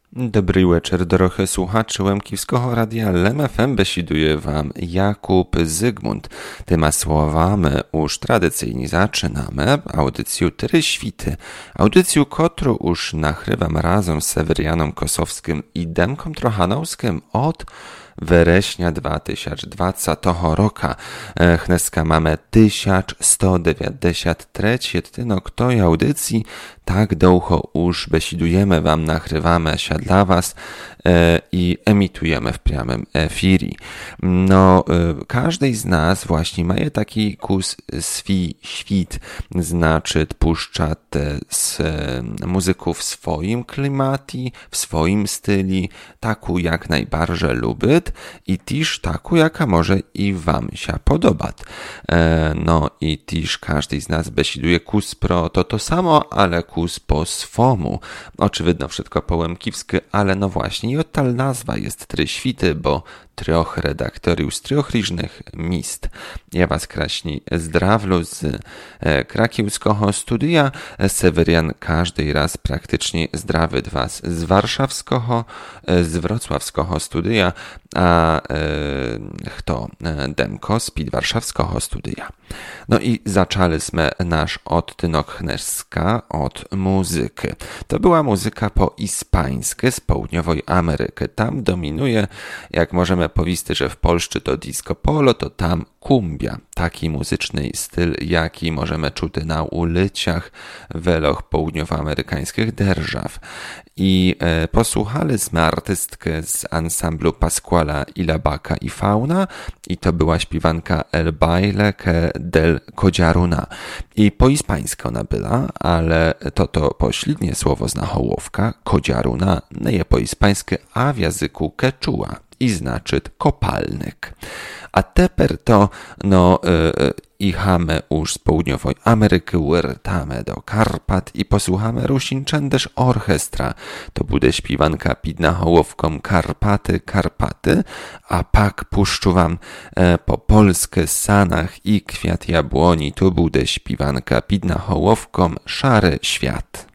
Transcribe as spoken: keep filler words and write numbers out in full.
Dobry wieczór, drogie słuchacze Łemkівського Radia Lem F M, besiduje wam Jakub Zygmunt. Tyma słowami już tradycyjnie zaczynamy audycję Try Świty. Audycję, którą już nagrywam razem z Sewerianem Kosowskim i Demkom Trochanowskim od września dwa tysiące dwudziestego roku. Dneska mamy tysiąc sto dziewięćdziesiąt trzy odtynek tej audycji. Tak długo już besidujemy wam, nagrywamy się dla was e, i emitujemy w prямym efiri. No, e, każdy z nas właśnie ma taki kus swój świt, znaczy puszcza te z e, muzyków w swoim klimacie, w swoim stylu, taką jak najbardziej lubi i też taką, jaka może i wam się podobać. E, no i też każdy z nas besiduje kus pro to to samo, ale kus po swomu. Oczywiście wszystko po łemkівськи, ale no właśnie i od ta nazwa jest Try Świty, bo troch redaktoriów z troch różnych miejsc. Ja was kraśni zdrawlu z e, krakiewskiego studia. Sewerian każdy raz praktycznie zdrawid was z warszawskiego, e, z wrocławskiego studia, a e, kto e, Demko z pid warszawskiego studia. No i zaczęliśmy nasz odtynok chneska od muzyki. To była muzyka po hiszpańsku z południowej Ameryki. Tam dominuje, jak możemy powiedzieć, że w Polsce to disco polo, to tam kumbia. Taki muzyczny styl, jaki możemy czuć na ulicach weloch południowoamerykańskich derżaw. I e, posłuchaliśmy artystkę z ansamblu Pasquala Ilabaca i Fauna i to była śpiewanka El Baile del Codziaruna. I po hiszpańsku ona była, ale to to pośrednie słowo zna hołowka, Codziaruna, nie je po hiszpańsku, a w języku quechua i znaczy kopalnik. A teper to, no, yy, ichamy już z południowej Ameryki, wyrtamy do Karpat i posłuchamy Rusinczędesz Orchestra. To bude śpiewanka pidna hołowką Karpaty, Karpaty, a pak puszczu wam e, po polskie sanach i kwiat jabłoni. Tu bude śpiewanka pidna hołowką Szary Świat.